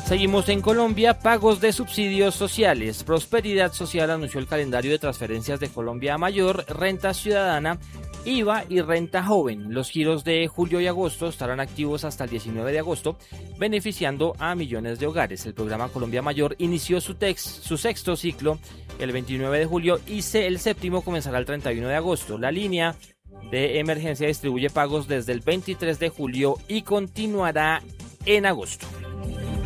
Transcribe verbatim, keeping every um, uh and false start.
Seguimos en Colombia, pagos de subsidios sociales. Prosperidad Social anunció el calendario de transferencias de Colombia a Mayor, Renta Ciudadana, I V A y Renta Joven. Los giros de julio y agosto estarán activos hasta el diecinueve de agosto, beneficiando a millones de hogares. El programa Colombia Mayor inició su, tex, su sexto ciclo el veintinueve de julio y el séptimo comenzará el treinta y uno de agosto. La línea de emergencia distribuye pagos desde el veintitrés de julio y continuará en agosto.